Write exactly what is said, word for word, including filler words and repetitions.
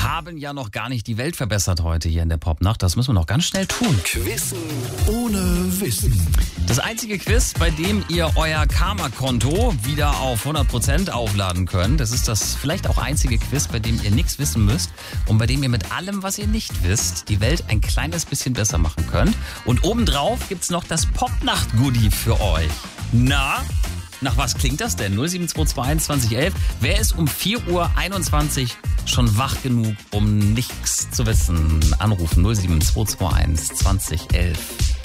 haben ja noch gar nicht die Welt verbessert heute hier in der Popnacht. Das müssen wir noch ganz schnell tun. Quizzen ohne Wissen. Das einzige Quiz, bei dem ihr euer Karma-Konto wieder auf hundert Prozent aufladen könnt. Das ist das vielleicht auch einzige Quiz, bei dem ihr nichts wissen müsst und bei dem ihr mit allem, was ihr nicht wisst, die Welt ein kleines bisschen besser machen könnt. Und obendrauf gibt's noch das Popnacht-Goodie für euch. Na, nach was klingt das denn? null sieben zwei zwei eins zwanzig elf. Wer ist um vier Uhr einundzwanzig schon wach genug, um nichts zu wissen? Anrufen null sieben zwei zwei eins zwanzig elf.